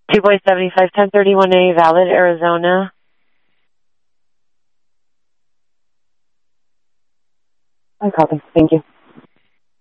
2.75, 1031A, valid, Arizona. I copy. Thank you.